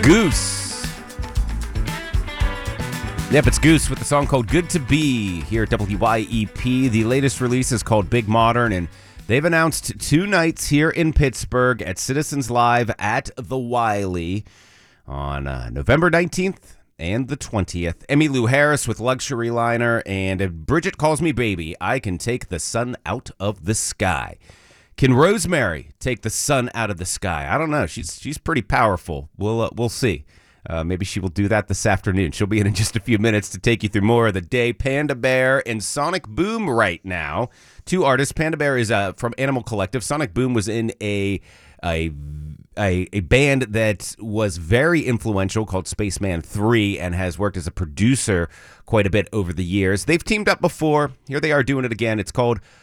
Goose. Yep, it's Goose with the song called Good to Be here at WYEP. The latest release is called Big Modern, and they've announced 2 nights here in Pittsburgh at Citizens Live at the Wiley on November 19th and the 20th. Emmylou Harris with Luxury Liner, and if Bridget Calls Me Baby, I Can Take the Sun Out of the Sky. Can Rosemary take the sun out of the sky? I don't know. She's pretty powerful. We'll see. Maybe she will do that this afternoon. She'll be in just a few minutes to take you through more of the day. Panda Bear and Sonic Boom right now. 2 artists. Panda Bear is from Animal Collective. Sonic Boom was in a band that was very influential called Spaceman 3 and has worked as a producer quite a bit over the years. They've teamed up before. Here they are doing it again. It's called